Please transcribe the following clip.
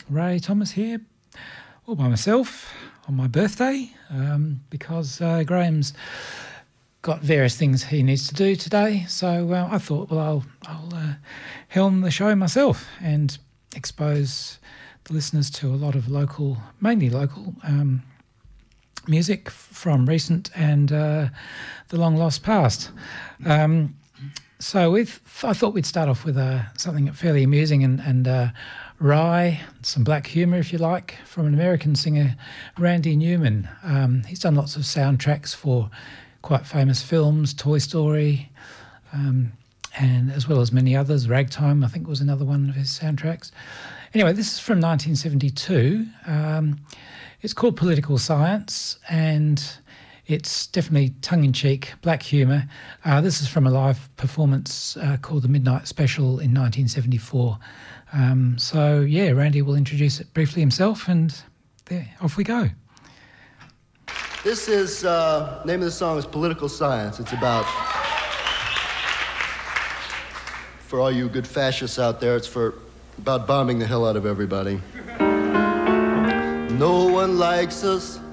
Ray Thomas here, all by myself on my birthday, because Graham's got various things he needs to do today. So I thought, well, I'll helm the show myself and expose the listeners to a lot of local, mainly local, music from recent and the long lost past. So I thought we'd start off with something fairly amusing and wry, some black humour, if you like, from an American singer, Randy Newman. He's done lots of soundtracks for quite famous films, Toy Story, and as well as many others. Ragtime, I think, was another one of his soundtracks. Anyway, this is from 1972. It's called Political Science, and it's definitely tongue-in-cheek, black humour. This is from a live performance called the Midnight Special in 1974. So, yeah, Randy will introduce it briefly himself, and there, off we go. This is, name of the song is Political Science. It's about, for all you good fascists out there, it's about bombing the hell out of everybody. No one likes us.